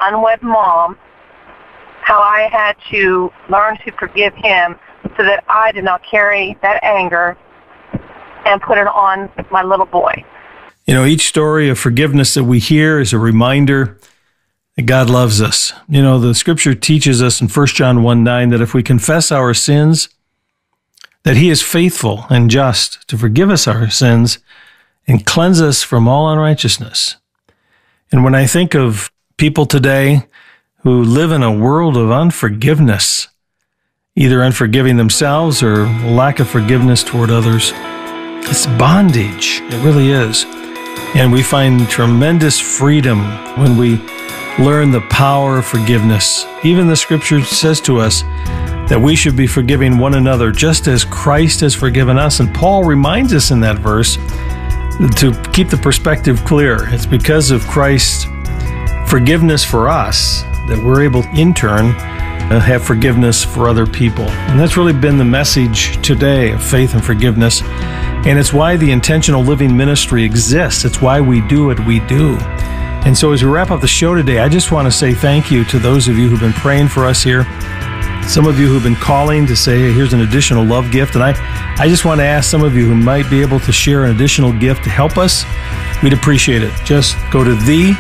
unwed mom, how I had to learn to forgive him so that I did not carry that anger and put it on my little boy. You know, each story of forgiveness that we hear is a reminder that God loves us. You know, the scripture teaches us in 1 John 1:9 that if we confess our sins, that he is faithful and just to forgive us our sins and cleanse us from all unrighteousness. And when I think of people today who live in a world of unforgiveness, either unforgiving themselves or lack of forgiveness toward others, it's bondage. It really is. And we find tremendous freedom when we learn the power of forgiveness. Even the scripture says to us that we should be forgiving one another just as Christ has forgiven us. And Paul reminds us in that verse to keep the perspective clear. It's because of Christ's forgiveness for us that we're able to, in turn, have forgiveness for other people. And that's really been the message today of faith and forgiveness. And it's why the Intentional Living Ministry exists. It's why we do what we do. And so as we wrap up the show today, I just want to say thank you to those of you who've been praying for us here. Some of you who've been calling to say, hey, here's an additional love gift. And I just want to ask some of you who might be able to share an additional gift to help us. We'd appreciate it. Just go to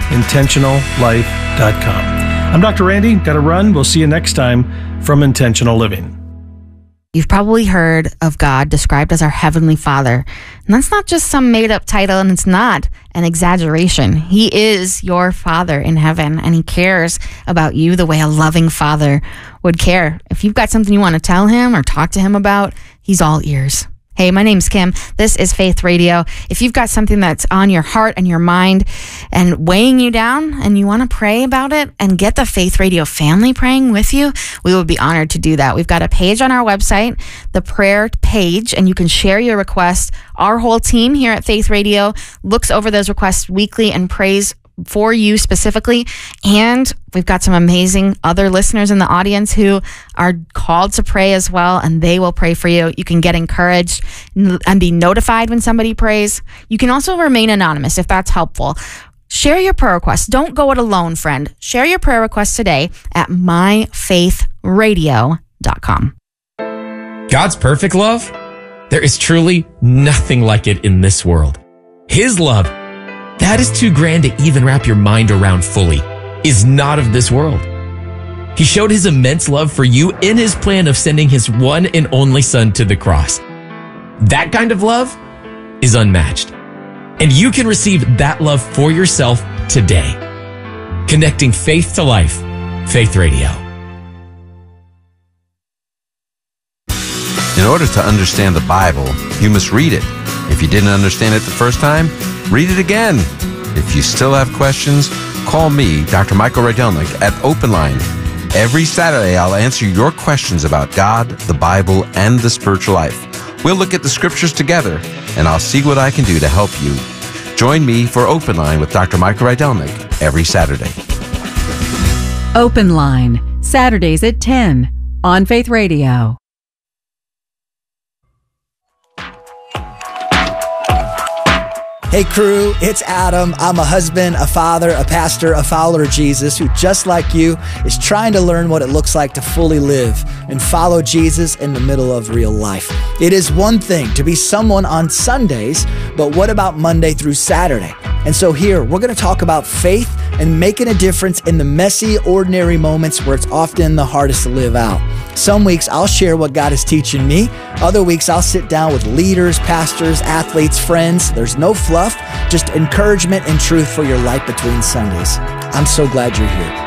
theintentionallife.com. I'm Dr. Randy. Got to run. We'll see you next time from Intentional Living. You've probably heard of God described as our Heavenly Father. And that's not just some made-up title, and it's not an exaggeration. He is your Father in heaven, and He cares about you the way a loving father would care. If you've got something you want to tell Him or talk to Him about, He's all ears. Hey, my name's Kim. This is Faith Radio. If you've got something that's on your heart and your mind and weighing you down and you want to pray about it and get the Faith Radio family praying with you, we would be honored to do that. We've got a page on our website, the prayer page, and you can share your request. Our whole team here at Faith Radio looks over those requests weekly and prays for you specifically. And we've got some amazing other listeners in the audience who are called to pray as well, and they will pray for you. You can get encouraged and be notified when somebody prays. You can also remain anonymous if that's helpful. Share your prayer requests. Don't go it alone, friend. Share your prayer requests today at myfaithradio.com. God's perfect love? There is truly nothing like it in this world. His love, that is too grand to even wrap your mind around fully, is not of this world. He showed His immense love for you in His plan of sending His one and only Son to the cross. That kind of love is unmatched. And you can receive that love for yourself today. Connecting faith to life. Faith Radio. In order to understand the Bible, you must read it. If you didn't understand it the first time, read it again. If you still have questions, call me, Dr. Michael Rydelnik, at Open Line. Every Saturday, I'll answer your questions about God, the Bible, and the spiritual life. We'll look at the scriptures together, and I'll see what I can do to help you. Join me for Open Line with Dr. Michael Rydelnik every Saturday. Open Line, Saturdays at 10 on Faith Radio. Hey crew, it's Adam. I'm a husband, a father, a pastor, a follower of Jesus who, just like you, is trying to learn what it looks like to fully live and follow Jesus in the middle of real life. It is one thing to be someone on Sundays, but what about Monday through Saturday? And so here, we're going to talk about faith and making a difference in the messy, ordinary moments where it's often the hardest to live out. Some weeks I'll share what God is teaching me. Other weeks I'll sit down with leaders, pastors, athletes, friends. There's no fluff, just encouragement and truth for your life between Sundays. I'm so glad you're here.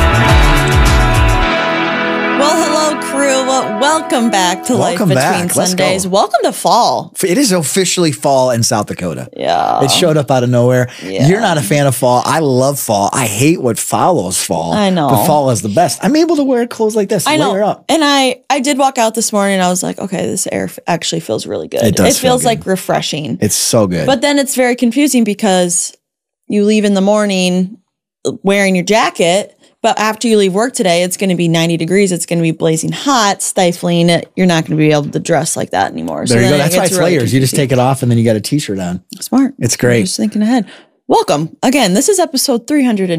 Well, hello, crew. Welcome back to Life Between Sundays. Welcome to fall. It is officially fall in South Dakota. Yeah. It showed up out of nowhere. Yeah. You're not a fan of fall. I love fall. I hate what follows fall. I know. But fall is the best. I'm able to wear clothes like this. I know. Layer up. And I did walk out this morning and I was like, okay, this air actually feels really good. It does. It feels like refreshing. It's so good. But then it's very confusing because you leave in the morning wearing your jacket, but after you leave work today, it's going to be 90 degrees. It's going to be blazing hot, stifling. You're not going to be able to dress like that anymore. There you go. That's why it's really layers. You just take it off and then you got a t-shirt on. Smart. It's great. I'm just thinking ahead. Welcome. Again, this is episode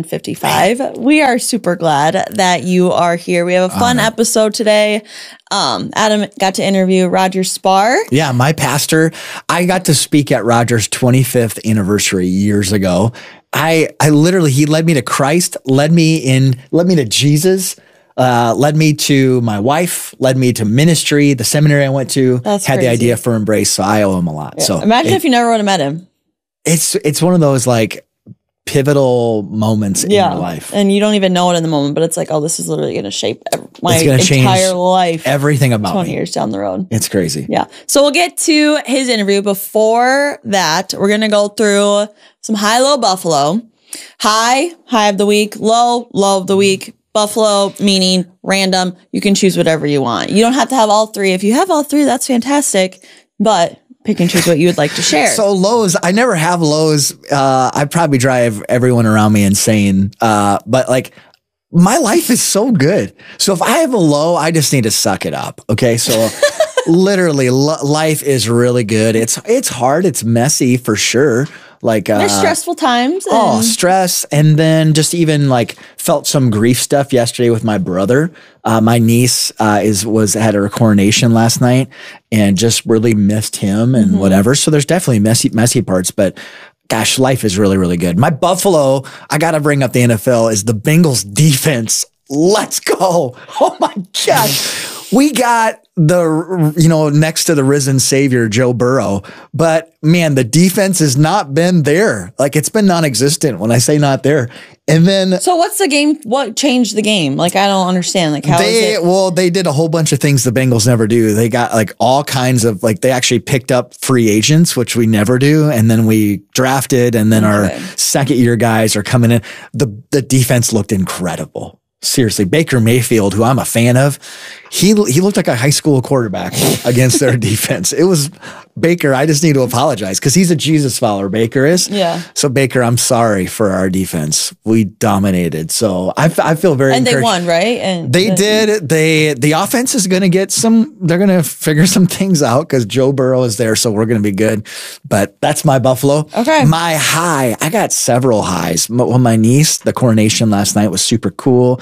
355. We are super glad that you are here. We have a fun episode today. Adam got to interview Roger Spar. Yeah, my pastor. I got to speak at Roger's 25th anniversary years ago. I literally, he led me to Christ, led me to Jesus, led me to my wife, led me to ministry, the seminary I went to, That's had crazy. the idea for Embrace. So I owe him a lot. Yeah. So imagine if you never would have met him. It's one of those like pivotal moments in your life. And you don't even know it in the moment, but it's like, oh, this is literally going to shape my It's gonna change entire life. Everything about 20 me. years down the road. It's crazy. Yeah. So we'll get to his interview. Before that, we're going to go through some high-low Buffalo. High of the week, low of the week. Buffalo, meaning random. You can choose whatever you want. You don't have to have all three. If you have all three, that's fantastic. But pick and choose what you would like to share. So lows, I never have lows. I probably drive everyone around me insane. But like my life is so good. So if I have a low, I just need to suck it up. Okay. So literally life is really good. It's hard. It's messy for sure. Like there's stressful times. Stress. And then just even like felt some grief stuff yesterday with my brother. My niece had her coronation last night and just really missed him and whatever. So there's definitely messy parts, but gosh, life is really, really good. My Buffalo, I got to bring up the NFL, is the Bengals defense. Let's go. Oh my gosh. We got next to the risen savior, Joe Burrow, but man, the defense has not been there. Like it's been non-existent when I say not there. And then, so what's the game? What changed the game? Like, I don't understand. Like how is it? Well, they did a whole bunch of things the Bengals never do. They got like all kinds of, like they actually picked up free agents, which we never do. And then we drafted, and then our second year guys are coming in. The defense looked incredible. Seriously, Baker Mayfield, who I'm a fan of, he looked like a high school quarterback against their defense. It was Baker. I just need to apologize because he's a Jesus follower. Baker is. Yeah. So Baker, I'm sorry for our defense. We dominated. So I feel very and encouraged. They won, right? And they did. The offense is going to get they're going to figure some things out because Joe Burrow is there. So we're going to be good. But that's my Buffalo. Okay. My high, I got several highs. Well, my niece, the coronation last night was super cool.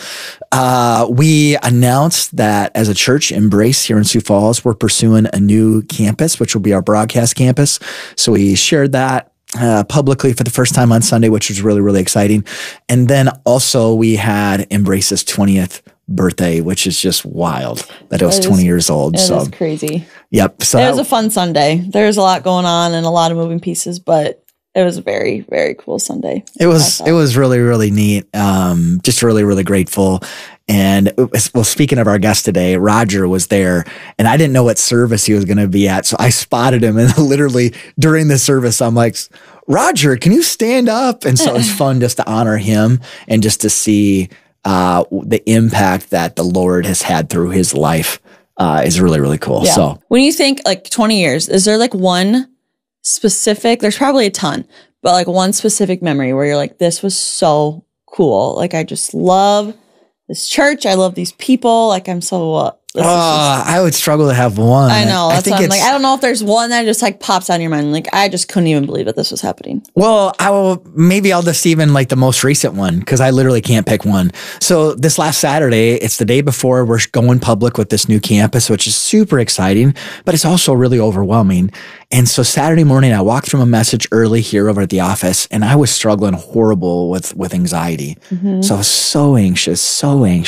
We announced that as a church, Embrace here in Sioux Falls, we're pursuing a new campus, which will be our broadcast campus. So we shared that publicly for the first time on Sunday, which was really, really exciting. And then also we had Embrace's 20th birthday, which is just wild that it was 20 years old. So that's crazy. Yep. So it was a fun Sunday. There's a lot going on and a lot of moving pieces, but it was a very, very cool Sunday. It was really, really neat. Just really, really grateful. And speaking of our guest today, Roger was there and I didn't know what service he was going to be at. So I spotted him and literally during the service, I'm like, Roger, can you stand up? And so it was fun just to honor him and just to see the impact that the Lord has had through his life is really, really cool. Yeah. So when you think like 20 years, is there like one specific, there's probably a ton, but like one specific memory where you're like, this was so cool. Like, I just love this church. I love these people. Like, I'm so, I would struggle to have one. I know. That's think what I'm like, I don't know if there's one that just like pops out in your mind. Like, I just couldn't even believe that this was happening. Well, I'll just even like the most recent one because I literally can't pick one. So this last Saturday, it's the day before we're going public with this new campus, which is super exciting, but it's also really overwhelming. And so Saturday morning, I walked from a message early here over at the office and I was struggling horrible with anxiety. Mm-hmm. So I was so anxious.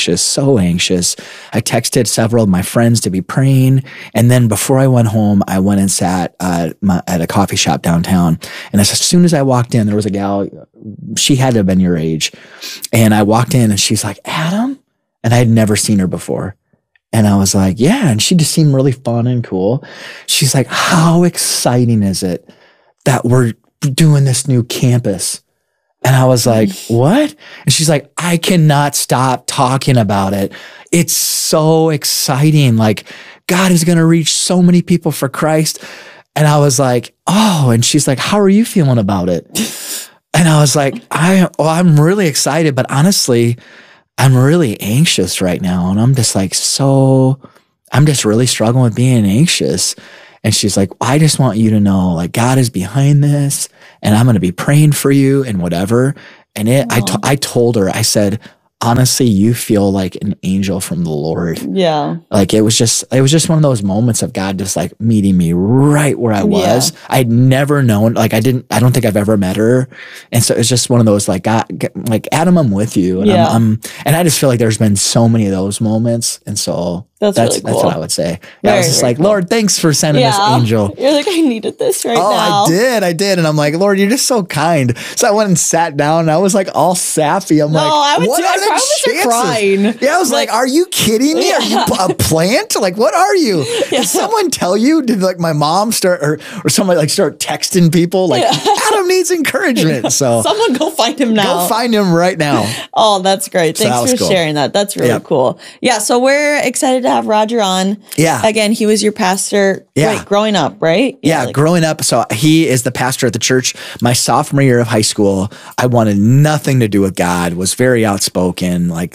I texted several of my friends to be praying. And then before I went home, I went and sat at a coffee shop downtown. And as soon as I walked in, there was a gal, she had to have been your age. And I walked in and she's like, Adam? And I had never seen her before. And I was like, yeah. And she just seemed really fun and cool. She's like, how exciting is it that we're doing this new campus? And I was like, what? And she's like, I cannot stop talking about it. It's so exciting. Like, God is going to reach so many people for Christ. And I was like, oh, and she's like, how are you feeling about it? And I was like, I'm really excited, but honestly, I'm really anxious right now. And I'm just like, I'm just really struggling with being anxious. And she's like, I just want you to know, like, God is behind this and I'm going to be praying for you and whatever. And I told her, I said, honestly, you feel like an angel from the Lord. Yeah. Like it was just one of those moments of God just like meeting me right where I was. Yeah. I'd never known, like I don't think I've ever met her. And so it's just one of those like, God, like Adam, I'm with you. And and I just feel like there's been so many of those moments. And so that's really cool. That's what I would say. Yeah, I was just like, cool. Lord, thanks for sending this angel. You're like, I needed this now. I did. And I'm like, Lord, you're just so kind. So I went and sat down and I was like all sappy. I'm like, what are the chances? Crying. Yeah, I was like, are you kidding me? Are you a plant? Like, what are you? Did someone tell you? Did like my mom start or somebody like start texting people like Adam needs encouragement? So someone go find him now. Go find him right now. Oh, that's great. Thanks for sharing that. That's really cool. Yeah. So we're excited to have Roger on. Yeah. Again, he was your pastor growing up, right? Yeah, growing up. So he is the pastor at the church. My sophomore year of high school, I wanted nothing to do with God, was very outspoken, like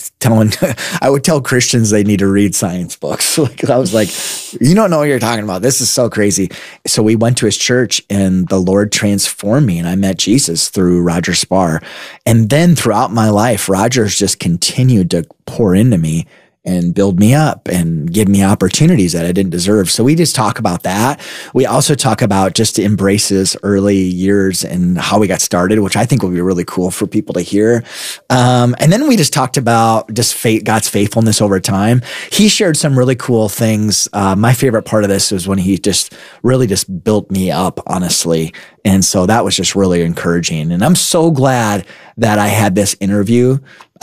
I would tell Christians they need to read science books. Like I was like, you don't know what you're talking about. This is so crazy. So we went to his church and the Lord transformed me and I met Jesus through Roger Spar. And then throughout my life, Roger's just continued to pour into me and build me up and give me opportunities that I didn't deserve. So we just talk about that. We also talk about just to embrace his early years and how we got started, which I think would be really cool for people to hear. And then we just talked about just God's faithfulness over time. He shared some really cool things. My favorite part of this was when he just really just built me up, honestly. And so that was just really encouraging. And I'm so glad that I had this interview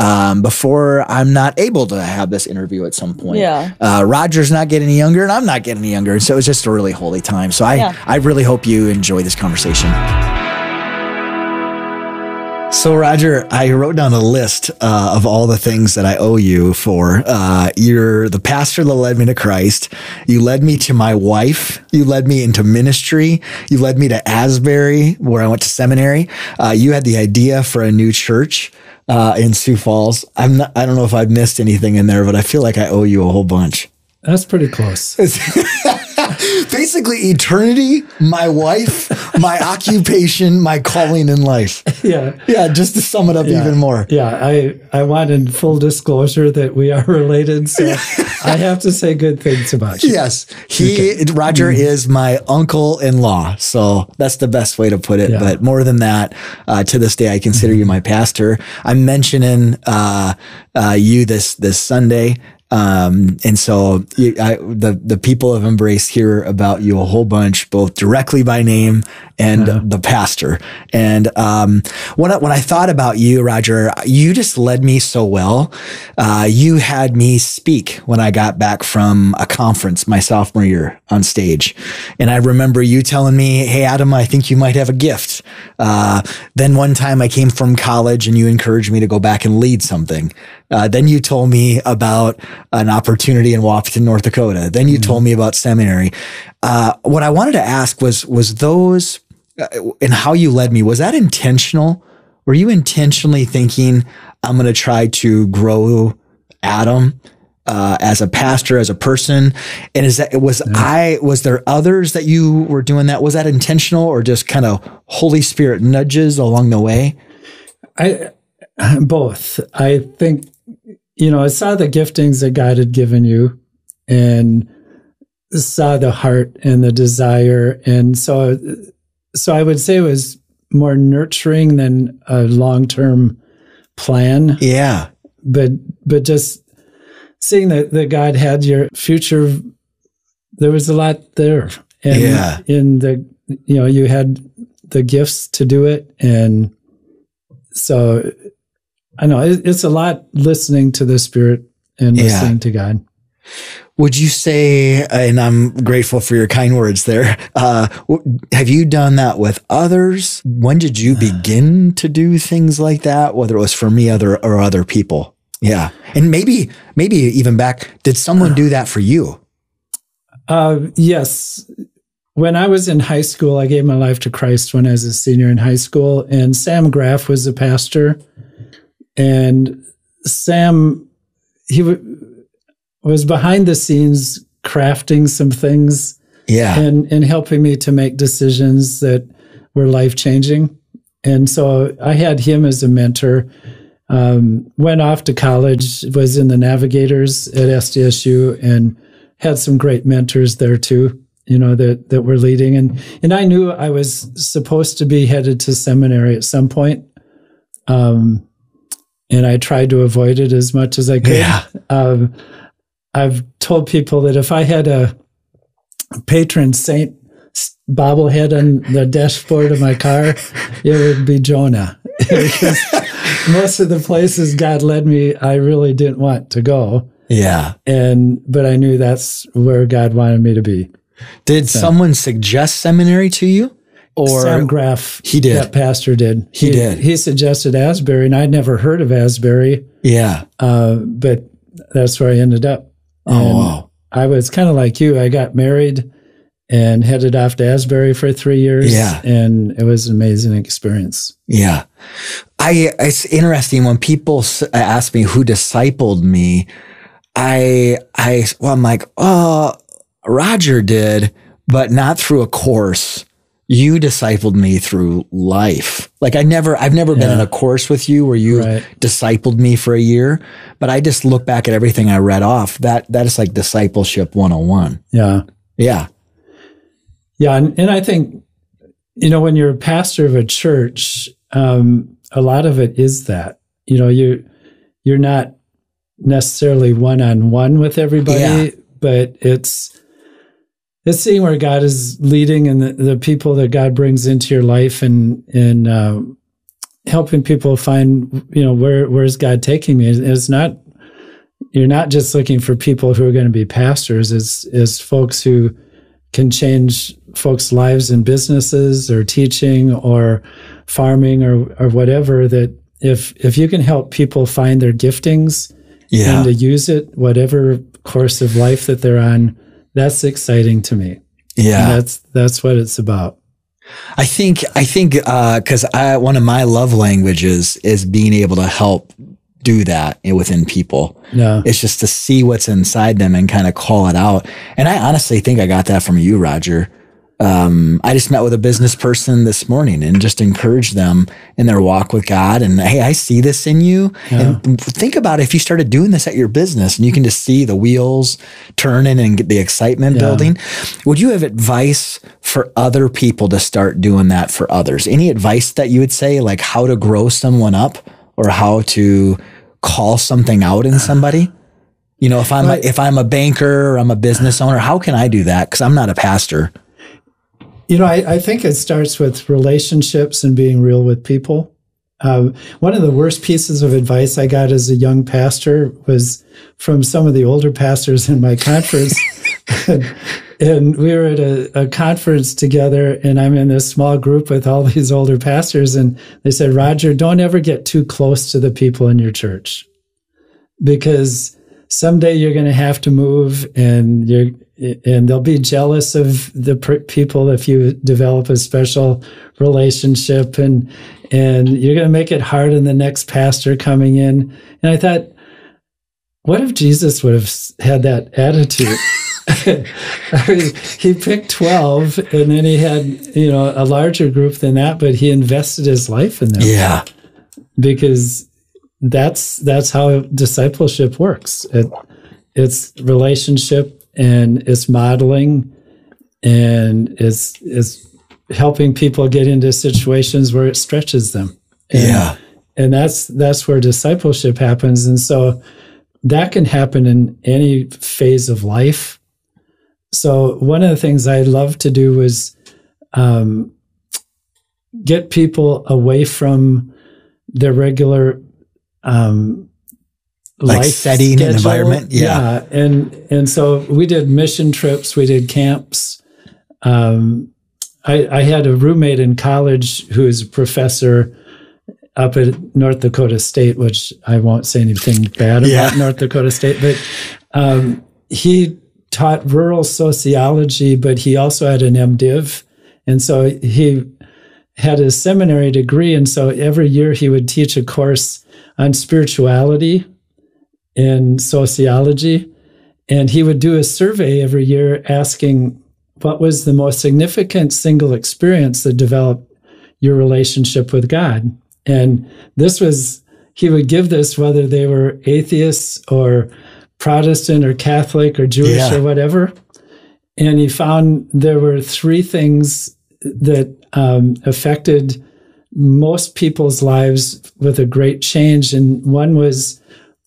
before I'm not able to have this interview at some point. Yeah. Roger's not getting any younger and I'm not getting any younger. And so it was just a really holy time. So I really hope you enjoy this conversation. So Roger, I wrote down a list of all the things that I owe you for. You're the pastor that led me to Christ. You led me to my wife. You led me into ministry. You led me to Asbury, where I went to seminary. You had the idea for a new church in Sioux Falls. I don't know if I've missed anything in there, but I feel like I owe you a whole bunch. That's pretty close. Basically, eternity, my wife, my occupation, my calling in life. Yeah. Yeah, just to sum it up even more. Yeah, I wanted full disclosure that we are related, so I have to say good things about you. Yes. Roger is my uncle-in-law, so that's the best way to put it. Yeah. But more than that, to this day, I consider you my pastor. I'm mentioning you this Sunday. And so the people of Embrace hear about you a whole bunch, both directly by name and the pastor. And when I thought about you, Roger, you just led me so well. You had me speak when I got back from a conference my sophomore year on stage. And I remember you telling me, hey, Adam, I think you might have a gift. Then one time I came from college and you encouraged me to go back and lead something. Then you told me about an opportunity in Wahpeton, North Dakota. Then you told me about seminary. What I wanted to ask was those and how you led me, was that intentional? Were you intentionally thinking, I'm going to try to grow Adam as a pastor, as a person? And was there others that you were doing that? Was that intentional or just kind of Holy Spirit nudges along the way? Both. I think, I saw the giftings that God had given you and saw the heart and the desire. And so I would say it was more nurturing than a long-term plan. Yeah. But just seeing that God had your future, there was a lot there. And you had the gifts to do it. And so I know it's a lot listening to the Spirit and listening to God. Would you say, and I'm grateful for your kind words there, have you done that with others? When did you begin to do things like that, whether it was for me or other people? Yeah. And maybe even back, did someone do that for you? Yes. When I was in high school, I gave my life to Christ when I was a senior in high school, and Sam Graff was the pastor. And Sam, he was behind the scenes crafting some things Yeah. And helping me to make decisions that were life-changing. And so I had him as a mentor. Went off to college, was in the Navigators at SDSU, and had some great mentors there too, that were leading. And I knew I was supposed to be headed to seminary at some point. And I tried to avoid it as much as I could. Yeah. I've told people that if I had a patron saint bobblehead on the dashboard of my car, it would be Jonah. Because most of the places God led me, I really didn't want to go. Yeah. But I knew that's where God wanted me to be. Did someone suggest seminary to you? Or Sam Graff, he did. That pastor did. He did. He suggested Asbury, and I'd never heard of Asbury. Yeah. But that's where I ended up. Oh, wow. I was kind of like you. I got married and headed off to Asbury for 3 years. Yeah. And it was an amazing experience. Yeah. It's interesting when people ask me who discipled me, I'm like, oh, Roger did, but not through a course. You discipled me through life. Like I've never been in a course with you where you discipled me for a year, but I just look back at everything I read off. That is like discipleship 101. Yeah. Yeah. Yeah. And I think, when you're a pastor of a church, a lot of it is that, you're not necessarily one-on-one with everybody, but it's seeing where God is leading and the people that God brings into your life and helping people find, where's God taking me? You're not just looking for people who are going to be pastors, it's folks who can change folks' lives in businesses or teaching or farming or whatever, that if you can help people find their giftings and to use it, whatever course of life that they're on, that's exciting to me. Yeah. And that's what it's about. I think, cause one of my love languages is being able to help do that within people. Yeah. It's just to see what's inside them and kind of call it out. And I honestly think I got that from you, Roger. I just met with a business person this morning and just encouraged them in their walk with God. And hey, I see this in you. Yeah. And think about if you started doing this at your business and you can just see the wheels turning and get the excitement building. Would you have advice for other people to start doing that for others? Any advice that you would say, like how to grow someone up or how to call something out in somebody? If I'm a banker or I'm a business owner, how can I do that? Because I'm not a pastor. I think it starts with relationships and being real with people. One of the worst pieces of advice I got as a young pastor was from some of the older pastors in my conference. And we were at a conference together, and I'm in this small group with all these older pastors, and they said, Roger, don't ever get too close to the people in your church, because someday you're going to have to move, and they'll be jealous of the people if you develop a special relationship, and you're going to make it hard on the next pastor coming in. And I thought, what if Jesus would have had that attitude? I mean, he picked 12, and then he had, a larger group than that, but he invested his life in them. Yeah. Because that's how discipleship works. It's relationship, and it's modeling, and it's helping people get into situations where it stretches them. And that's where discipleship happens. And so that can happen in any phase of life. So one of the things I love to do was get people away from their regular like life setting schedule. and environment. Yeah. And so we did mission trips, we did camps. I had a roommate in college who is a professor up at North Dakota State, which I won't say anything bad about North Dakota State, but he taught rural sociology, but he also had an MDiv. And so he had a seminary degree. And so every year he would teach a course on spirituality and sociology. And he would do a survey every year asking, what was the most significant single experience that developed your relationship with God? And he would give this whether they were atheists or Protestant or Catholic or Jewish or whatever. And he found there were 3 things that affected most people's lives with a great change. And one was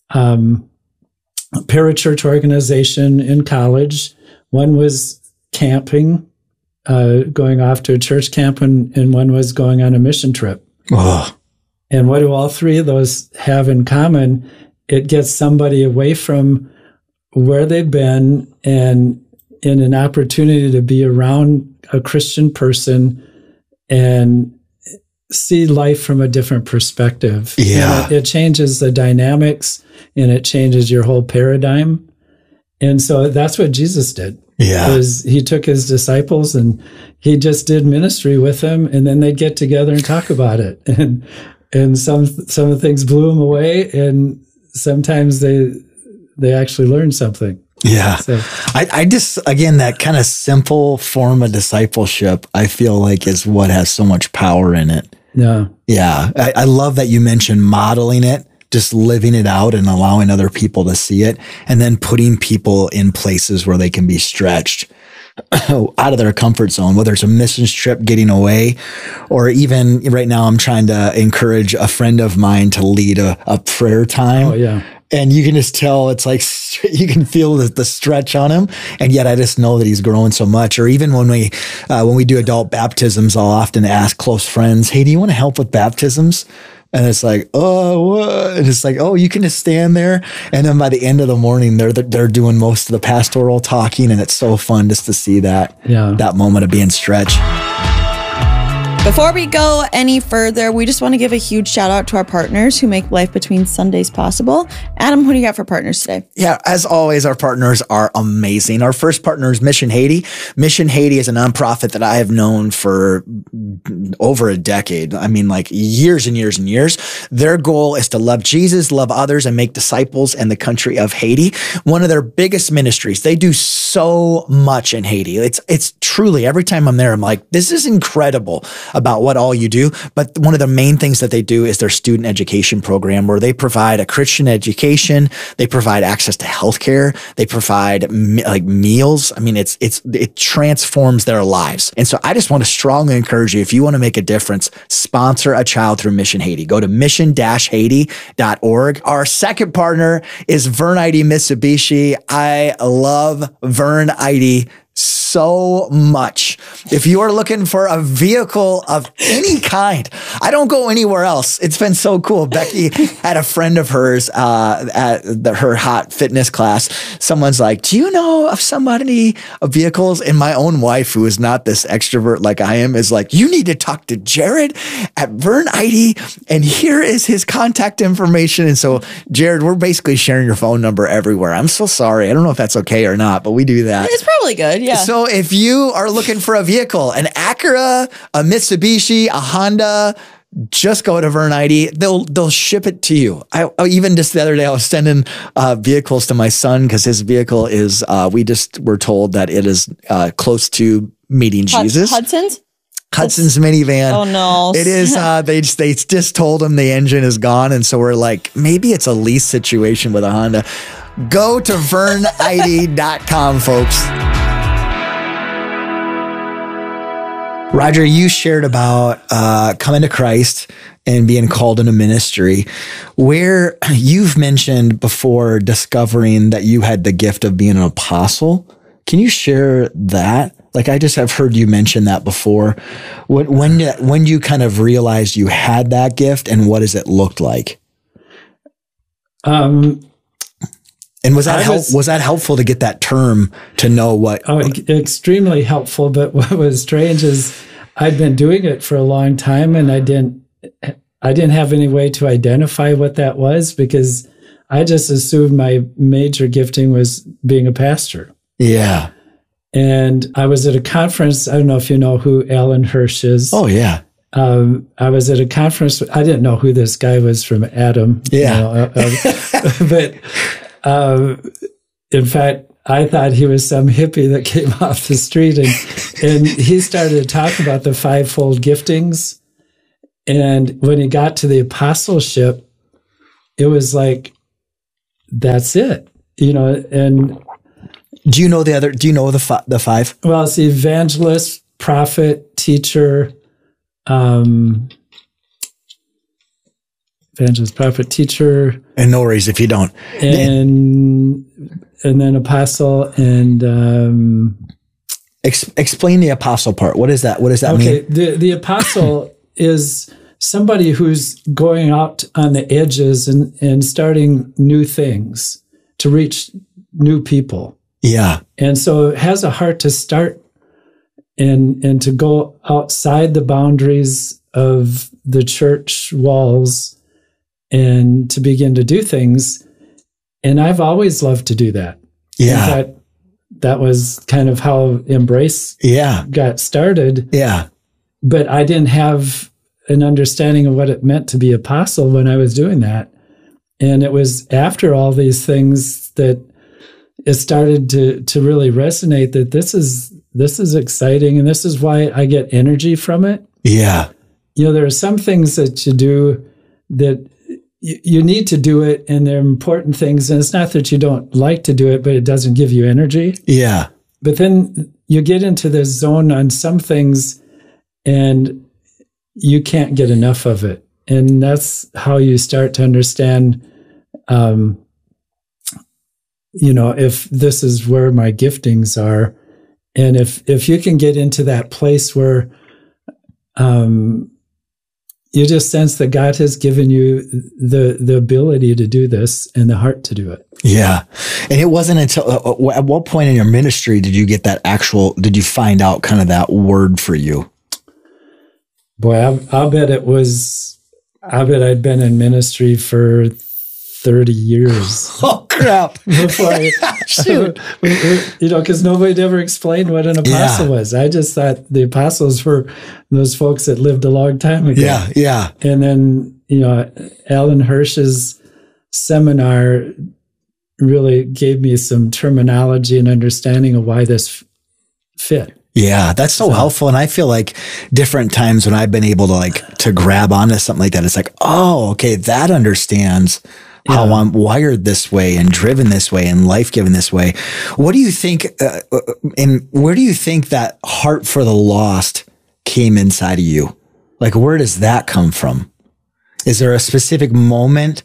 parachurch organization in college. One was camping, going off to a church camp, and one was going on a mission trip. Oh. And what do all 3 of those have in common? It gets somebody away from where they've been and in an opportunity to be around a Christian person and see life from a different perspective. Yeah. It changes the dynamics and it changes your whole paradigm. And so that's what Jesus did. Yeah. He took his disciples and he just did ministry with them, and then they'd get together and talk about it. And some of the things blew them away, and sometimes they actually learned something. Yeah. So, I just, again, that kind of simple form of discipleship, I feel like is what has so much power in it. yeah. Yeah. I love that you mentioned modeling it, just living it out and allowing other people to see it, and then putting people in places where they can be stretched out of their comfort zone, whether it's a missions trip, getting away, or even right now I'm trying to encourage a friend of mine to lead a prayer time. Oh, yeah. And you can just tell it's like, you can feel the stretch on him. And yet I just know that he's growing so much. Or even when we do adult baptisms, I'll often ask close friends, hey, do you want to help with baptisms? And it's like, oh, what? And it's like, oh, you can just stand there. And then by the end of the morning, they're doing most of the pastoral talking. And it's so fun just to see that moment of being stretched. Before we go any further, we just want to give a huge shout out to our partners who make Life Between Sundays possible. Adam, who do you got for partners today? Yeah, as always, our partners are amazing. Our first partner is Mission Haiti. Mission Haiti is a nonprofit that I have known for over a decade. I mean, like years and years and years. Their goal is to love Jesus, love others, and make disciples in the country of Haiti. One of their biggest ministries. They do so much in Haiti. It's truly, every time I'm there, I'm like, this is incredible about what all you do. But one of the main things that they do is their student education program, where they provide a Christian education. They provide access to healthcare. They provide like meals. I mean, it transforms their lives. And so I just want to strongly encourage you, if you want to make a difference, sponsor a child through Mission Haiti. Go to mission-haiti.org. Our second partner is Vern ID Mitsubishi. I love Vern ID so much. If you are looking for a vehicle of any kind, I don't go anywhere else. It's been so cool. Becky had a friend of hers at her hot fitness class. Someone's like, do you know of somebody of vehicles? And my own wife, who is not this extrovert like I am, is like, you need to talk to Jared at Vern ID, and here is his contact information. And so, Jared, we're basically sharing your phone number everywhere. I'm so sorry. I don't know if that's okay or not, but we do that. It's probably good. Yeah. So if you are looking for a vehicle, an Acura, a Mitsubishi, a Honda, just go to Vern ID. They'll ship it to you. I even just the other day, I was sending vehicles to my son because his vehicle is, we just were told that it is close to meeting Jesus. Hudson's minivan. Oh no. It is, they just told him the engine is gone. And so we're like, maybe it's a lease situation with a Honda. Go to vernid.com, folks. Roger, you shared about coming to Christ and being called into ministry, where you've mentioned before discovering that you had the gift of being an apostle. Can you share that? Like, I just have heard you mention that before. When you kind of realized you had that gift, and what does it look like? And was that helpful to get that term to know what? Oh, extremely helpful. But what was strange is I'd been doing it for a long time, and I didn't have any way to identify what that was, because I just assumed my major gifting was being a pastor. Yeah. And I was at a conference. I don't know if you know who Alan Hirsch is. Oh, yeah. I was at a conference. I didn't know who this guy was from Adam. Yeah. But in fact, I thought he was some hippie that came off the street, and he started to talk about the fivefold giftings. And when he got to the apostleship, it was like, that's it, and do you know the five? Well, it's evangelist, prophet, teacher, evangelist, prophet, teacher, and no worries if you don't, and then apostle, and explain the apostle part. What is that? What does that mean? Okay, the apostle is somebody who's going out on the edges and starting new things to reach new people. Yeah. And so it has a heart to start and to go outside the boundaries of the church walls and to begin to do things. And I've always loved to do that. Yeah. In fact, that was kind of how Embrace got started. Yeah. But I didn't have an understanding of what it meant to be apostle when I was doing that. And it was after all these things that it started to really resonate that this is exciting, and this is why I get energy from it. Yeah. There are some things that you do that you need to do it, and they're important things. And it's not that you don't like to do it, but it doesn't give you energy. Yeah. But then you get into this zone on some things, and you can't get enough of it. And that's how you start to understand, if this is where my giftings are. And if you can get into that place where you just sense that God has given you the ability to do this and the heart to do it. Yeah. And it wasn't until, at what point in your ministry did you get did you find out kind of that word for you? Boy, I'll bet I'd been in ministry for 30 years. Oh, crap. Before shoot. Because nobody ever explained what an apostle was. I just thought the apostles were those folks that lived a long time ago. Yeah, yeah. And then, Alan Hirsch's seminar really gave me some terminology and understanding of why this fit. Yeah, that's so helpful. And I feel like different times when I've been able to grab onto something like that, it's like, oh, okay, that understands how I'm wired this way and driven this way and life-given this way. What do you think, and where do you think that heart for the lost came inside of you? Like, where does that come from? Is there a specific moment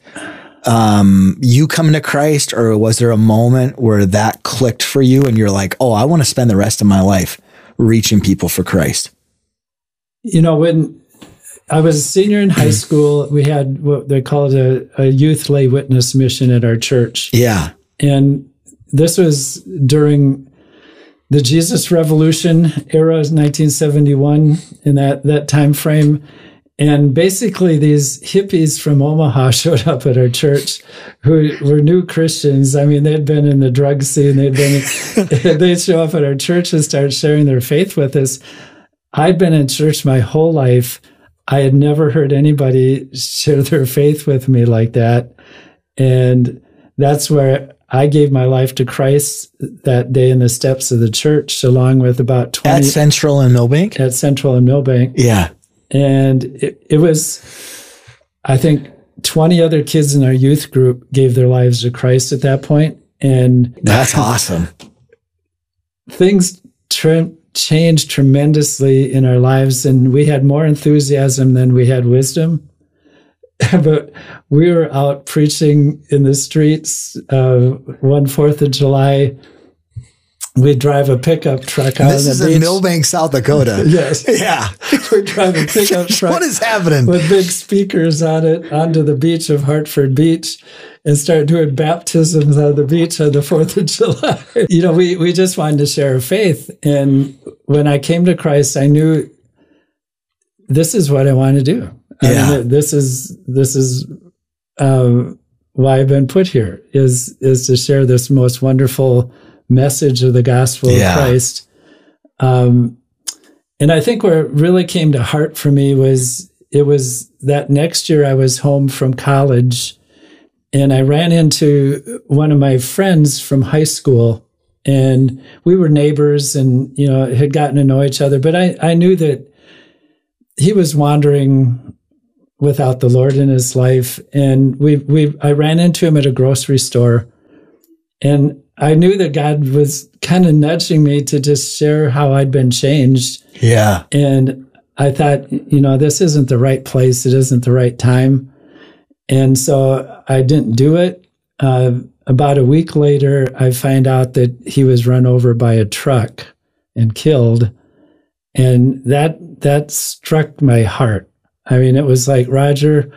you coming to Christ, or was there a moment where that clicked for you and you're like, oh, I want to spend the rest of my life reaching people for Christ? When I was a senior in high school, we had what they called a youth lay witness mission at our church. Yeah. And this was during the Jesus Revolution era, 1971, in that time frame. And basically these hippies from Omaha showed up at our church who were new Christians. I mean, they'd been in the drug scene. They'd show up at our church and start sharing their faith with us. I'd been in church my whole life. I had never heard anybody share their faith with me like that. And that's where I gave my life to Christ that day in the steps of the church, along with about 20. At Central and Millbank? At Central and Millbank. Yeah. And it was, I think, 20 other kids in our youth group gave their lives to Christ at that point. And that's awesome. Things changed tremendously in our lives, and we had more enthusiasm than we had wisdom. But we were out preaching in the streets. 4th of July, we'd drive a pickup truck out on the beach. This is in Millbank, South Dakota. Yes. Yeah. We'd drive a pickup truck. What is happening? With big speakers on it onto the beach of Hartford Beach and start doing baptisms on the beach on the 4th of July. We just wanted to share our faith. And when I came to Christ, I knew this is what I want to do. Yeah. I mean, this is why I've been put here is to share this most wonderful message of the gospel of Christ. And I think where it really came to heart for me was that next year I was home from college and I ran into one of my friends from high school And we were neighbors and, had gotten to know each other. But I knew that he was wandering without the Lord in his life. And I ran into him at a grocery store. And I knew that God was kind of nudging me to just share how I'd been changed. Yeah. And I thought, this isn't the right place. It isn't the right time. And so I didn't do it. About a week later, I find out that he was run over by a truck and killed. And that struck my heart. I mean, it was like, Roger,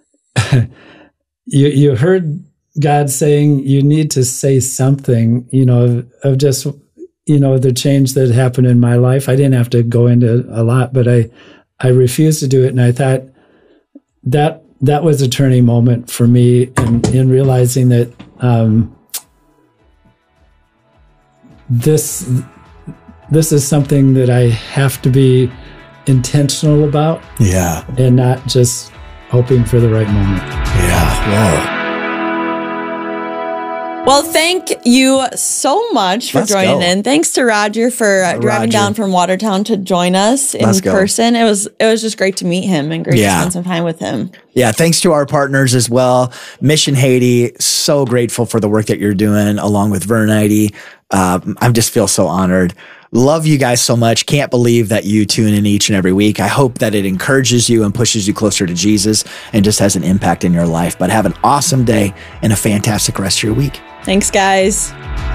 you heard God saying you need to say something, of just, the change that happened in my life. I didn't have to go into a lot, but I refused to do it. And I thought that was a turning moment for me in realizing that this is something that I have to be intentional about. Yeah. And not just hoping for the right moment. Yeah. Whoa. Well, thank you so much for joining in. Thanks to Roger for driving down from Watertown to join us in person. It was just great to meet him and great to spend some time with him. Yeah, thanks to our partners as well. Mission Haiti, so grateful for the work that you're doing along with Vernite. I just feel so honored. Love you guys so much. Can't believe that you tune in each and every week. I hope that it encourages you and pushes you closer to Jesus and just has an impact in your life. But have an awesome day and a fantastic rest of your week. Thanks, guys.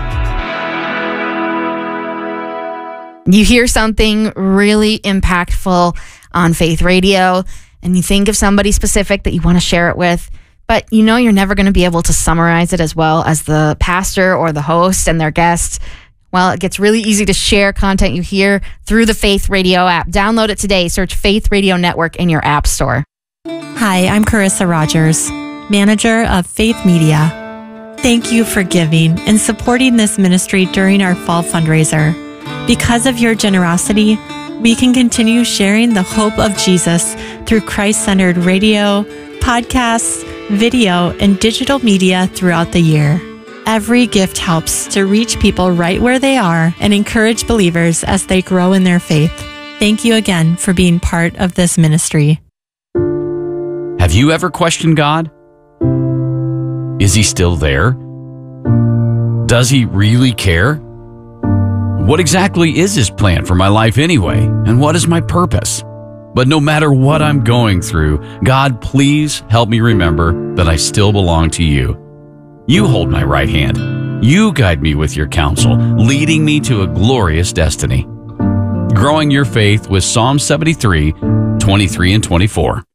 You hear something really impactful on Faith Radio and you think of somebody specific that you want to share it with, but you're never going to be able to summarize it as well as the pastor or the host and their guests. Well, it gets really easy to share content you hear through the Faith Radio app. Download it today. Search Faith Radio Network in your app store. Hi, I'm Carissa Rogers, manager of Faith Media. Thank you for giving and supporting this ministry during our fall fundraiser. Because of your generosity, we can continue sharing the hope of Jesus through Christ-centered radio, podcasts, video, and digital media throughout the year. Every gift helps to reach people right where they are and encourage believers as they grow in their faith. Thank you again for being part of this ministry. Have you ever questioned God? Is he still there? Does he really care? What exactly is his plan for my life anyway? And what is my purpose? But no matter what I'm going through, God, please help me remember that I still belong to you. You hold my right hand. You guide me with your counsel, leading me to a glorious destiny. Growing your faith with Psalm 73, 23 and 24.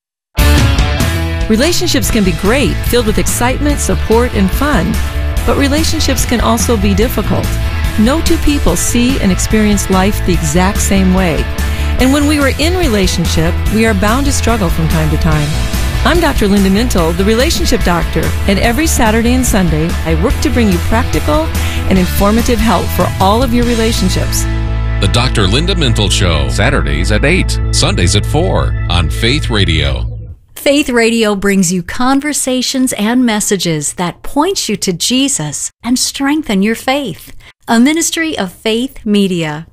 Relationships can be great, filled with excitement, support, and fun. But relationships can also be difficult. No two people see and experience life the exact same way. And when we are in relationship, we are bound to struggle from time to time. I'm Dr. Linda Mintle, the relationship doctor, and every Saturday and Sunday, I work to bring you practical and informative help for all of your relationships. The Dr. Linda Mintle Show, Saturdays at 8, Sundays at 4 on Faith Radio. Faith Radio brings you conversations and messages that point you to Jesus and strengthen your faith. A ministry of Faith Media.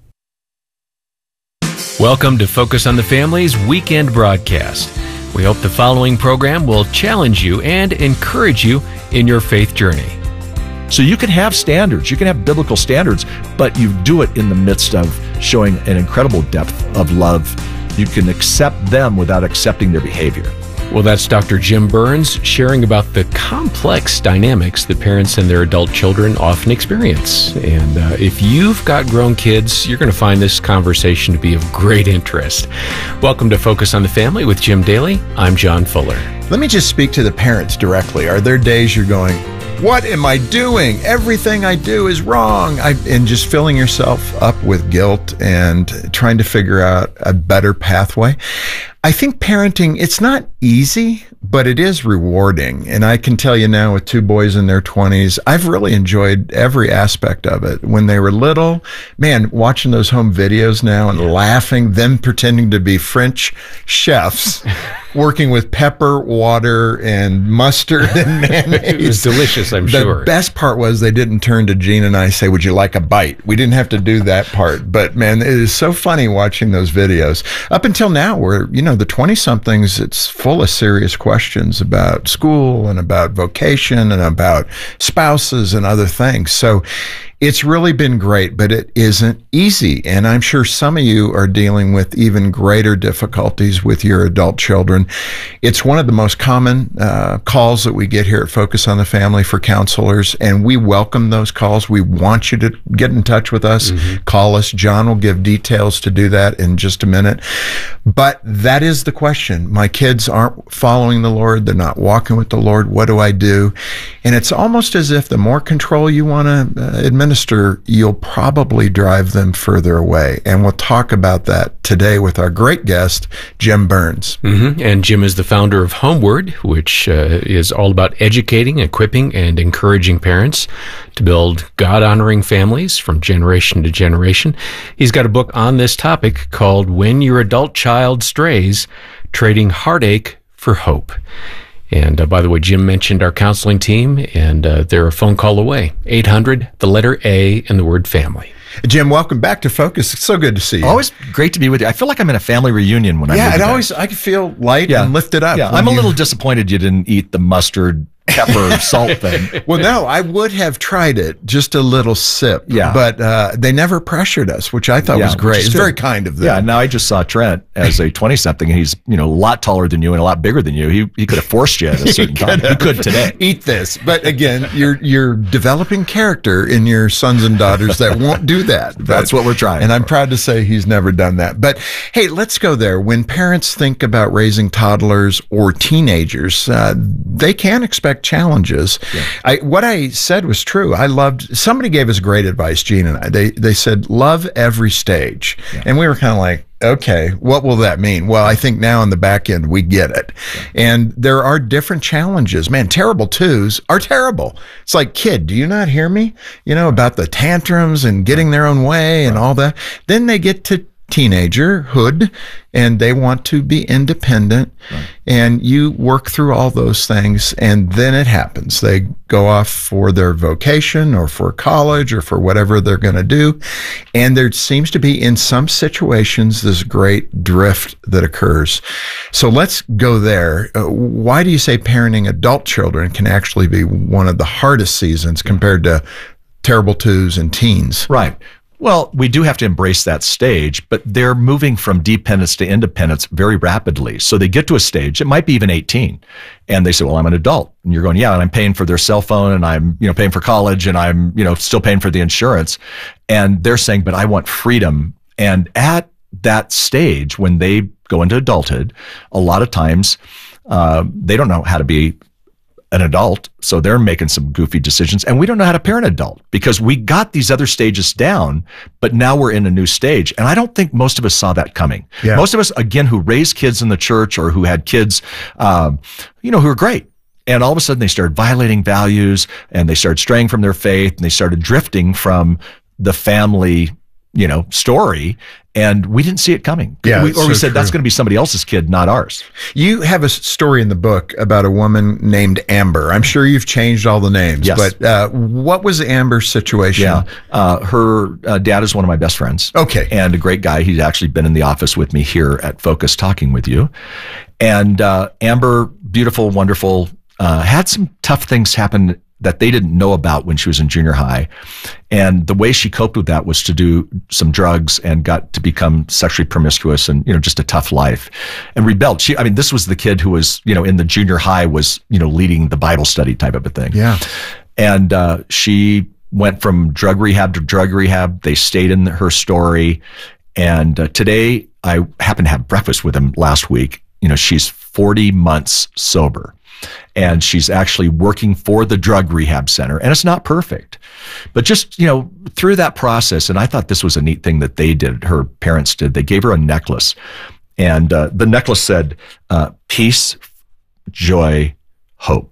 Welcome to Focus on the Family's weekend broadcast. We hope the following program will challenge you and encourage you in your faith journey. So you can have standards, you can have biblical standards, but you do it in the midst of showing an incredible depth of love. You can accept them without accepting their behavior. Well, that's Dr. Jim Burns sharing about the complex dynamics that parents and their adult children often experience. And if you've got grown kids, you're going to find this conversation to be of great interest. Welcome to Focus on the Family with Jim Daly. I'm John Fuller. Let me just speak to the parents directly. Are there days you're going, what am I doing? Everything I do is wrong. And just filling yourself up with guilt and trying to figure out a better pathway. I think parenting, it's not easy, but it is rewarding. And I can tell you now, with 2 boys in their 20s, I've really enjoyed every aspect of it. When they were little, man, watching those home videos now and laughing, them pretending to be French chefs, working with pepper, water, and mustard and mayonnaise. It was delicious, I'm sure. The best part was they didn't turn to Gene and I say, would you like a bite? We didn't have to do that part. But man, it is so funny watching those videos. Up until now, where, the 20-somethings, it's full of serious questions about school and about vocation and about spouses and other things. So it's really been great, but it isn't easy. And I'm sure some of you are dealing with even greater difficulties with your adult children. It's one of the most common calls that we get here at Focus on the Family for counselors, and we welcome those calls. We want you to get in touch with us. Call us. John will give details to do that in just a minute. But that is the question. My kids aren't following the Lord. They're not walking with the Lord. What do I do? And it's almost as if the more control you want to administer, you'll probably drive them further away. And we'll talk about that today with our great guest, Jim Burns. And Jim is the founder of Homeward, which is all about educating, equipping, and encouraging parents to build God-honoring families from generation to generation. He's got a book on this topic called When Your Adult Child Strays, Trading Heartache for Hope. And by the way, Jim mentioned our counseling team, and they're a phone call away. 800, the letter A, and the word family. Jim, welcome back to Focus. It's so good to see you. Always great to be with you. I feel like I'm in a family reunion when I I can feel light and lifted up. Yeah, I'm a little disappointed you didn't eat the mustard, pepper, salt thing. Well, no, I would have tried it, just a little sip. Yeah. But they never pressured us, which I thought was great. It's very kind of them. Yeah, now I just saw Trent as a 20-something, and he's a lot taller than you and a lot bigger than you. He could have forced you at a certain time. He could today. Eat this. But again, you're developing character in your sons and daughters that won't do that. That's what we're trying. And I'm proud to say he's never done that. But hey, let's go there. When parents think about raising toddlers or teenagers, they can expect challenges. Yeah. What I said was true. Somebody gave us great advice, Gene and I. They said, love every stage. Yeah. And we were kind of like, okay, what will that mean? Well, I think now on the back end, we get it. Yeah. And there are different challenges. Man, terrible twos are terrible. It's like, kid, do you not hear me? About the tantrums and getting their own way and all that. Then they get to teenagerhood and they want to be independent, and you work through all those things, and then it happens. They go off for their vocation or for college or for whatever they're going to do, and there seems to be in some situations this great drift that occurs. So let's go there. Why do you say parenting adult children can actually be one of the hardest seasons compared to terrible twos and teens? Right. Well, we do have to embrace that stage, but they're moving from dependence to independence very rapidly. So they get to a stage, it might be even 18, and they say, well, I'm an adult. And you're going, yeah, and I'm paying for their cell phone, and I'm, paying for college, and I'm, still paying for the insurance. And they're saying, but I want freedom. And at that stage, when they go into adulthood, a lot of times, they don't know how to be an adult, so they're making some goofy decisions, and we don't know how to parent an adult because we got these other stages down, but now we're in a new stage, and I don't think most of us saw that coming. Yeah. Most of us, again, who raised kids in the church or who had kids, who are great, and all of a sudden they started violating values, and they started straying from their faith, and they started drifting from the family, story. And we didn't see it coming. Yeah, we said, that's going to be somebody else's kid, not ours. You have a story in the book about a woman named Amber. I'm sure you've changed all the names, yes. But what was Amber's situation? Yeah, her dad is one of my best friends. Okay. And a great guy. He's actually been in the office with me here at Focus talking with you. And Amber, beautiful, wonderful, had some tough things happen that they didn't know about when she was in junior high. And the way she coped with that was to do some drugs and got to become sexually promiscuous and, just a tough life and rebelled. This was the kid who was, in the junior high was, leading the Bible study type of a thing. Yeah. And she went from drug rehab to drug rehab. They stayed in her story. And today I happened to have breakfast with him last week. She's 40 months sober. And she's actually working for the drug rehab center. And it's not perfect. But just, through that process, and I thought this was a neat thing that they did, her parents did, they gave her a necklace. And the necklace said, peace, joy, hope.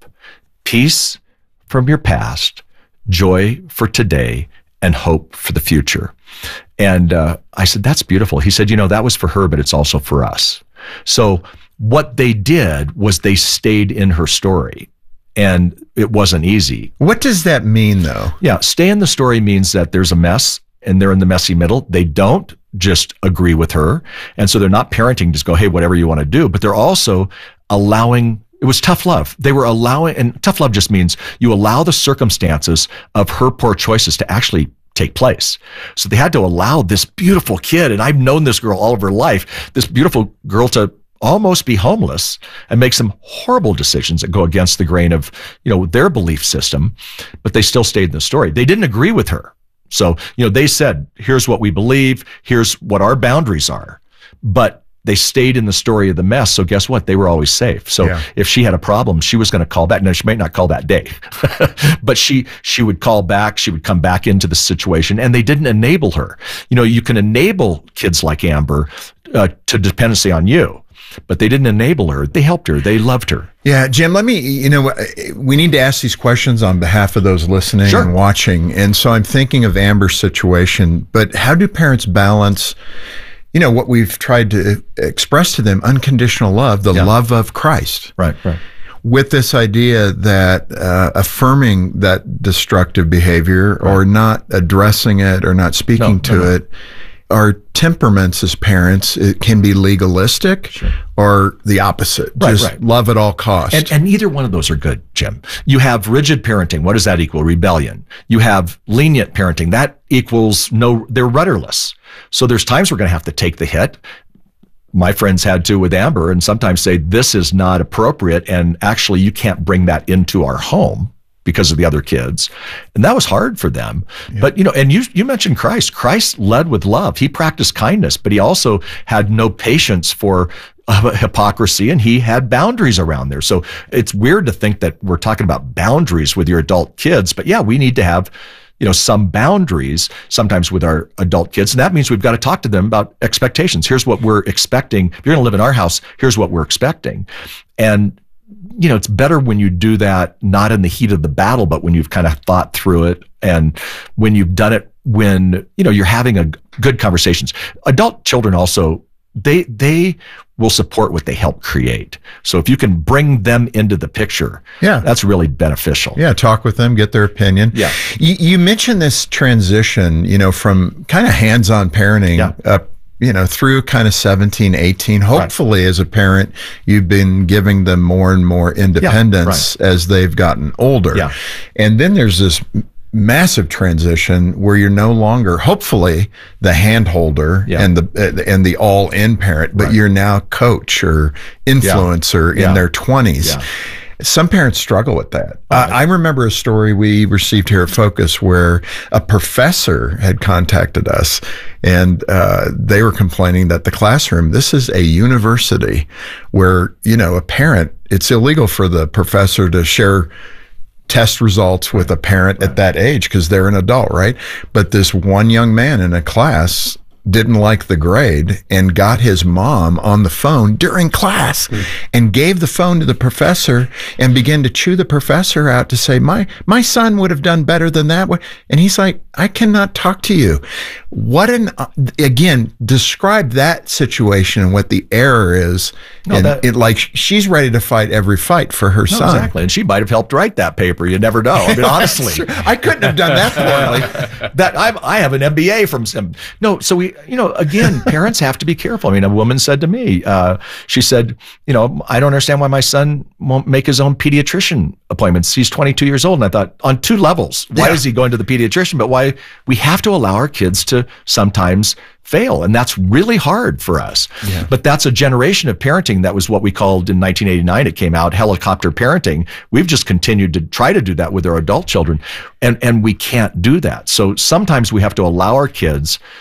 Peace from your past, joy for today, and hope for the future. And I said, that's beautiful. He said, that was for her, but it's also for us. So what they did was they stayed in her story. And it wasn't easy. What does that mean, though? Yeah, stay in the story means that there's a mess and they're in the messy middle. They don't just agree with her. And so they're not parenting, just go, hey, whatever you want to do. But they're also allowing, it was tough love. They were allowing, and tough love just means you allow the circumstances of her poor choices to actually take place. So they had to allow this beautiful kid, and I've known this girl all of her life, this beautiful girl to almost be homeless and make some horrible decisions that go against the grain of, their belief system, but they still stayed in the story. They didn't agree with her. So, they said, here's what we believe, here's what our boundaries are, but they stayed in the story of the mess. So guess what? They were always safe. So if she had a problem, she was going to call back. Now, she might not call that day, but she would call back. She would come back into the situation, and they didn't enable her. You can enable kids like Amber to dependency on you, but they didn't enable her. They helped her. They loved her. Yeah, Jim, let me, we need to ask these questions on behalf of those listening and watching. And so I'm thinking of Amber's situation, but how do parents balance, what we've tried to express to them, unconditional love, the love of Christ. Right. With this idea that affirming that destructive behavior or not addressing it or not speaking to it, our temperaments as parents, it can be legalistic or the opposite. Just love at all costs. And neither one of those are good, Jim. You have rigid parenting. What does that equal? Rebellion. You have lenient parenting. That equals they're rudderless. So there's times we're going to have to take the hit. My friends had to with Amber, and sometimes say, this is not appropriate. And actually, you can't bring that into our home because of the other kids. And that was hard for them. Yeah. But, and you mentioned Christ. Christ led with love. He practiced kindness, but he also had no patience for hypocrisy, and he had boundaries around there. So it's weird to think that we're talking about boundaries with your adult kids, but we need to have some boundaries sometimes with our adult kids. And that means we've got to talk to them about expectations. Here's what we're expecting. If you're going to live in our house, here's what we're expecting. And it's better when you do that, not in the heat of the battle, but when you've kind of thought through it and when you've done it, when, you're having a good conversations. Adult children also, they will support what they help create. So if you can bring them into the picture, that's really beneficial. Yeah. Talk with them, get their opinion. Yeah. You mentioned this transition, from kind of hands-on parenting up, through kind of 17, 18, hopefully as a parent, you've been giving them more and more independence as they've gotten older. Yeah. And then there's this massive transition where you're no longer, hopefully, the hand holder and the all-in parent, but you're now coach or influencer in their 20s. Yeah. Some parents struggle with that. I remember a story we received here at Focus where a professor had contacted us, and they were complaining that the classroom, this is a university where, a parent, it's illegal for the professor to share test results with a parent at that age because they're an adult, right? But this one young man in a class didn't like the grade and got his mom on the phone during class and gave the phone to the professor and began to chew the professor out to say, my son would have done better than that. And he's like, I cannot talk to you. Again, describe that situation and what the error is. She's ready to fight every fight for her son. Exactly. And she might have helped write that paper. You never know. I mean, honestly, I couldn't have done that poorly. I have an MBA from some. No, so again, parents have to be careful. I mean, a woman said to me, she said, I don't understand why my son won't make his own pediatrician appointments. He's 22 years old. And I thought, on two levels, why is he going to the pediatrician? But why we have to allow our kids to sometimes fail. And that's really hard for us. Yeah. But that's a generation of parenting. That was what we called in 1989. It came out helicopter parenting. We've just continued to try to do that with our adult children. And we can't do that. So sometimes we have to allow our kids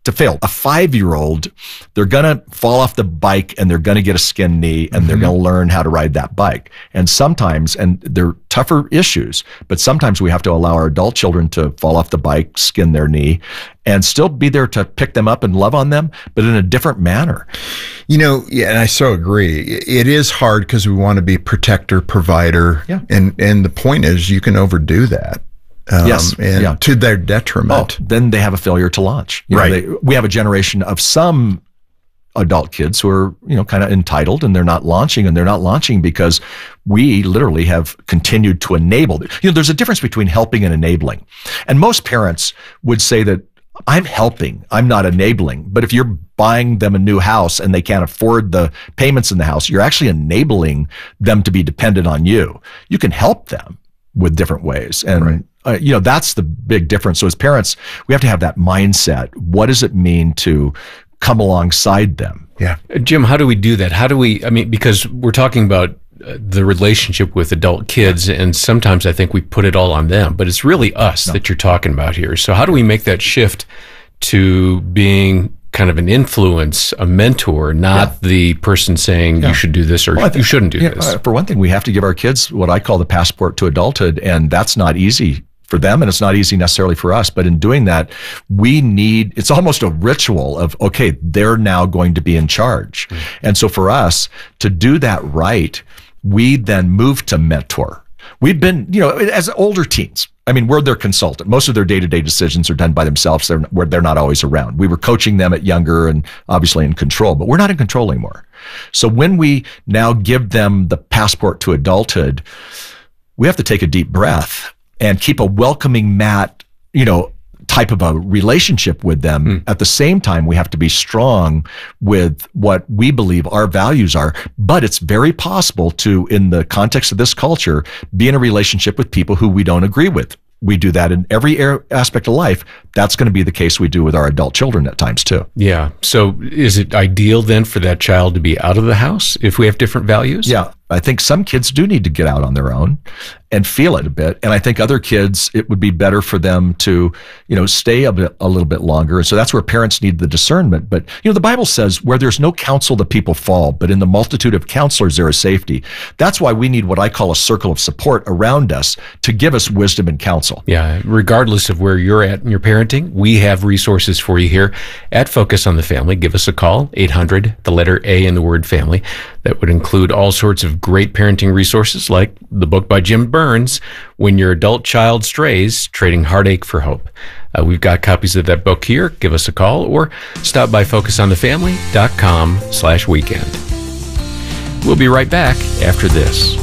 to fail. A 5-year-old, they're going to fall off the bike and they're going to get a skinned knee and they're going to learn how to ride that bike. And sometimes, and they're tougher issues, but sometimes we have to allow our adult children to fall off the bike, skin their knee, and still be there to pick them up and love on them, but in a different manner. You know, yeah, and I so agree. It is hard because we want to be protector, provider. Yeah. And the point is you can overdo that. Yes. And to their detriment. Then they have a failure to launch. Right. We have a generation of some adult kids who are, kind of entitled, and they're not launching, because we literally have continued to enable. There's a difference between helping and enabling. And most parents would say that I'm helping, I'm not enabling. But if you're buying them a new house and they can't afford the payments in the house, you're actually enabling them to be dependent on you. You can help them with different ways. And, that's the big difference. So as parents, we have to have that mindset. What does it mean to come alongside them? Yeah. Jim, how do we do that? Because we're talking about the relationship with adult kids, and sometimes I think we put it all on them, but it's really us that you're talking about here. So how do we make that shift to being kind of an influence, a mentor, not the person saying you should do this or you shouldn't do this? For one thing, we have to give our kids what I call the passport to adulthood, and that's not easy for them, and it's not easy necessarily for us. But in doing that, it's almost a ritual of, okay, they're now going to be in charge. And so for us to do that right, we then move to mentor. We've been, as older teens, we're their consultant. Most of their day-to-day decisions are done by themselves. They're not always around. We were coaching them at younger and obviously in control, but we're not in control anymore. So when we now give them the passport to adulthood, we have to take a deep breath and keep a welcoming mat, type of a relationship with them. At the same time, we have to be strong with what we believe our values are. But it's very possible to, in the context of this culture, be in a relationship with people who we don't agree with. We do that in every aspect of life. That's going to be the case we do with our adult children at times too. Yeah. So is it ideal then for that child to be out of the house if we have different values? Yeah. I think some kids do need to get out on their own and feel it a bit. And I think other kids, it would be better for them to, stay a little bit longer. And so that's where parents need the discernment. But, the Bible says where there's no counsel, the people fall, but in the multitude of counselors, there is safety. That's why we need what I call a circle of support around us to give us wisdom and counsel. Yeah. Regardless of where you're at in your parenting, we have resources for you here at Focus on the Family. Give us a call, 800, the letter A in the word family. That would include all sorts of great parenting resources like the book by Jim Burns, When Your Adult Child Strays, Trading Heartache for Hope. We've got copies of that book here. Give us a call or stop by focusonthefamily.com/weekend. We'll be right back after this.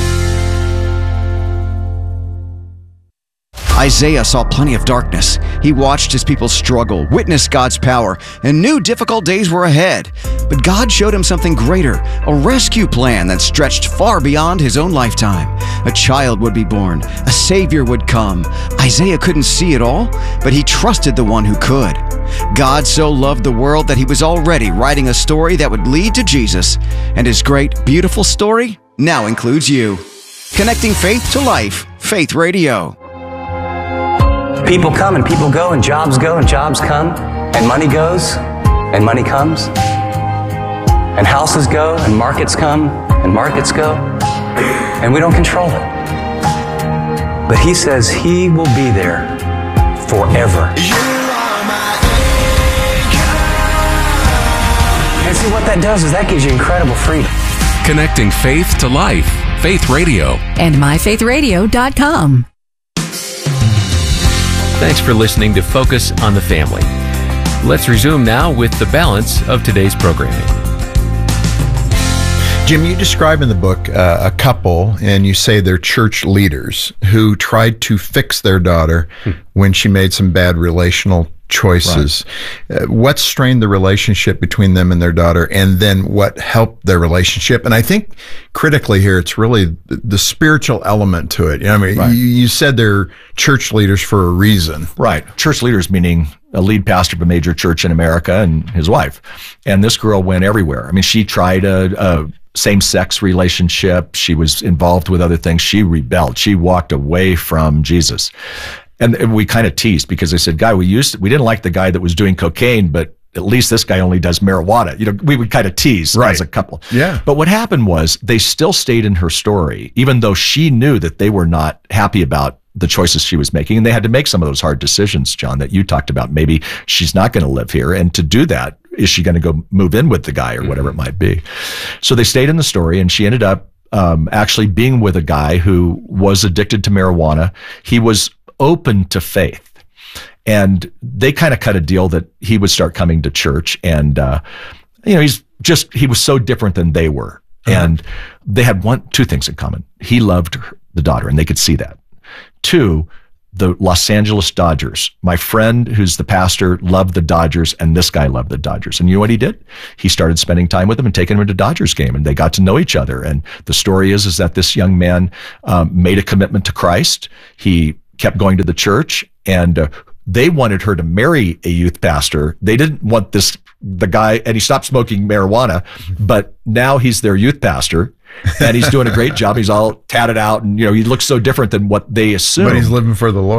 Isaiah saw plenty of darkness. He watched his people struggle, witnessed God's power, and knew difficult days were ahead. But God showed him something greater, a rescue plan that stretched far beyond his own lifetime. A child would be born, a Savior would come. Isaiah couldn't see it all, but he trusted the one who could. God so loved the world that he was already writing a story that would lead to Jesus. And his great, beautiful story now includes you. Connecting faith to life, Faith Radio. People come and people go, and jobs go and jobs come, and money goes and money comes, and houses go and markets come and markets go, and we don't control it. But he says he will be there forever. And see what that does is that gives you incredible freedom. Connecting faith to life. Faith Radio. And myfaithradio.com. Thanks for listening to Focus on the Family. Let's resume now with the balance of today's programming. Jim, you describe in the book a couple, and you say they're church leaders who tried to fix their daughter when she made some bad relational choices. Right. What strained the relationship between them and their daughter, and then what helped their relationship? And I think critically here, it's really the spiritual element to it. You said they're church leaders for a reason. Right. Church leaders meaning a lead pastor of a major church in America and his wife. And this girl went everywhere. She tried a same-sex relationship. She was involved with other things. She rebelled. She walked away from Jesus. And we kind of teased because they said, "Guy, we didn't like the guy that was doing cocaine, but at least this guy only does marijuana." We would kind of tease as a couple. Yeah. But what happened was they still stayed in her story, even though she knew that they were not happy about the choices she was making. And they had to make some of those hard decisions, John, that you talked about. Maybe she's not going to live here. And to do that, is she going to go move in with the guy or whatever it might be? So they stayed in the story, and she ended up actually being with a guy who was addicted to marijuana. He was open to faith. And they kind of cut a deal that he would start coming to church. And, he was so different than they were. And they had two things in common. He loved the daughter, and they could see that. Two, the Los Angeles Dodgers. My friend, who's the pastor, loved the Dodgers, and this guy loved the Dodgers. And you know what he did? He started spending time with them and taking them to Dodgers game, and they got to know each other. And the story is that this young man made a commitment to Christ. He kept going to the church, and they wanted her to marry a youth pastor. They didn't want the guy, and he stopped smoking marijuana, but now he's their youth pastor. And he's doing a great job. He's all tatted out, and he looks so different than what they assume. But he's living for the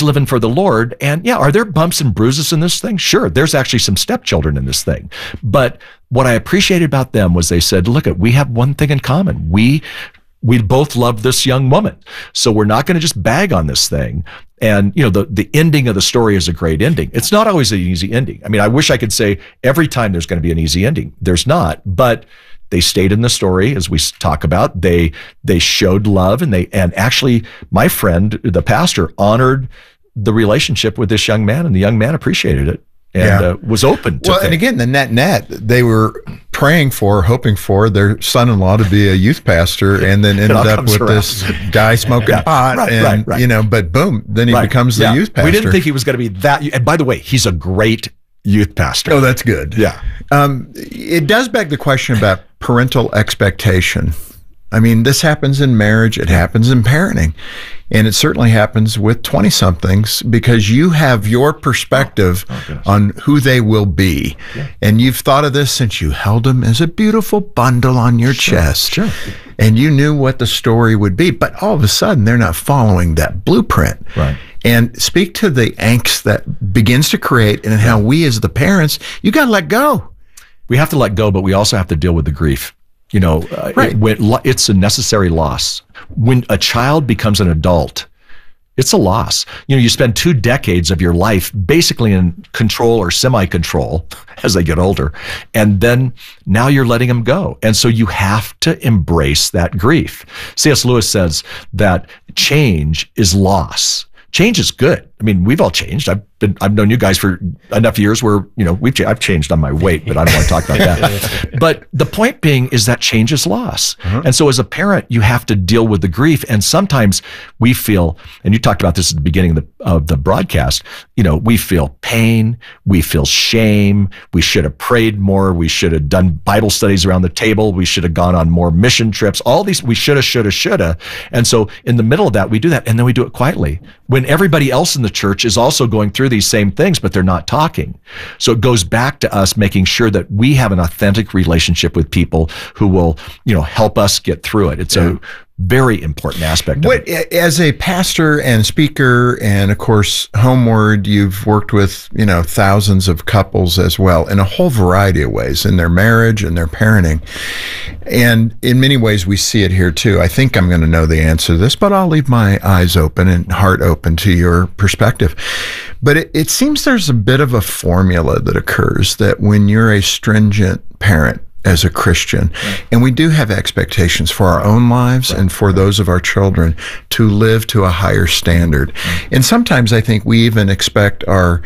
Lord. And are there bumps and bruises in this thing? Sure. There's actually some stepchildren in this thing. But what I appreciated about them was they said, look, we have one thing in common. We both love this young woman. So we're not going to just bag on this thing. And, the ending of the story is a great ending. It's not always an easy ending. I mean, I wish I could say every time there's going to be an easy ending. There's not. But they stayed in the story, as we talk about. They showed love, and actually, my friend, the pastor, honored the relationship with this young man, and the young man appreciated it and was open to Well, and again, the net, they were hoping for their son-in-law to be a youth pastor, and then ended up with this guy smoking pot. Right. But boom, then he becomes the youth pastor. We didn't think he was going to be that. And by the way, he's a great youth pastor. Oh, that's good. Yeah. It does beg the question about parental expectation. I mean, this happens in marriage. It happens in parenting. And it certainly happens with 20-somethings because you have your perspective on who they will be. Yeah. And you've thought of this since you held them as a beautiful bundle on your chest. Sure. And you knew what the story would be. But all of a sudden, they're not following that blueprint. Right. And speak to the angst that begins to create and how we as the parents, you got to let go. We have to let go, but we also have to deal with the grief. It's a necessary loss. When a child becomes an adult, it's a loss. You spend 2 decades of your life basically in control or semi-control as they get older. And then now you're letting them go. And so you have to embrace that grief. C.S. Lewis says that change is loss. Change is good. I mean, we've all changed. I've known you guys for enough years where, I've changed on my weight, but I don't want to talk about that. But the point being is that change is loss. And so as a parent, you have to deal with the grief. And sometimes we feel, and you talked about this at the beginning of the broadcast, we feel pain, we feel shame, we should have prayed more, we should have done Bible studies around the table, we should have gone on more mission trips, all these, we shoulda. And so in the middle of that, we do that, and then we do it quietly. When everybody else in the church is also going through these same things, but they're not talking. So it goes back to us making sure that we have an authentic relationship with people who will, help us get through it. It's a very important aspect of it. As a pastor and speaker, and of course, Homeward, you've worked with, thousands of couples as well in a whole variety of ways in their marriage and their parenting. And in many ways, we see it here too. I think I'm going to know the answer to this, but I'll leave my eyes open and heart open to your perspective. But it seems there's a bit of a formula that occurs that when you're a stringent parent, as a Christian, and we do have expectations for our own lives and for those of our children to live to a higher standard. And sometimes I think we even expect our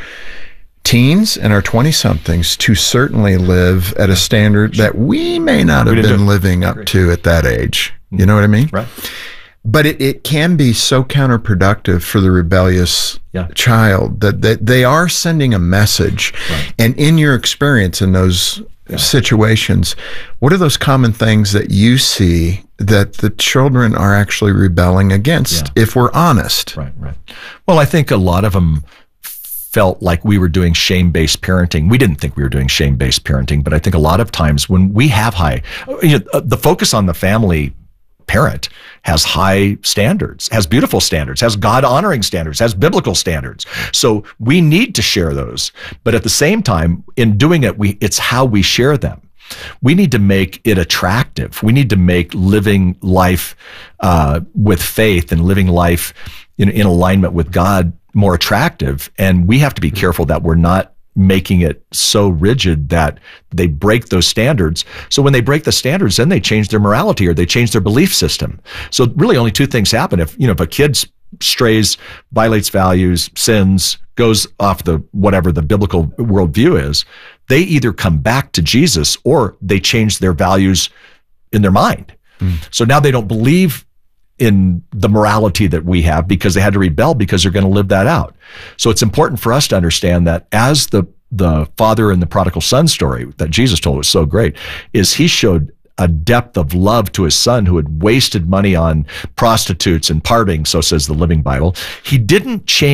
teens and our 20-somethings to certainly live at a standard that we may not have been living up to at that age. You know what I mean? Right. But it can be so counterproductive for the rebellious child that they are sending a message. Right. And in your experience in those situations, what are those common things that you see that the children are actually rebelling against, if we're honest? Right. Well, I think a lot of them felt like we were doing shame-based parenting. We didn't think we were doing shame-based parenting, but I think a lot of times when we have the focus on the family parent has high standards, has beautiful standards, has God-honoring standards, has biblical standards. So we need to share those. But at the same time, in doing it, it's how we share them. We need to make it attractive. We need to make living life with faith and living life in alignment with God more attractive. And we have to be careful that we're not making it so rigid that they break those standards. So when they break the standards, then they change their morality or they change their belief system. So really only two things happen. If a kid strays, violates values, sins, goes off whatever the biblical worldview is, they either come back to Jesus or they change their values in their mind. So now they don't believe in the morality that we have because they had to rebel because they're going to live that out. So it's important for us to understand that as the father in the prodigal son story that Jesus told was so great, is he showed a depth of love to his son who had wasted money on prostitutes and partying, so says the Living Bible. He didn't change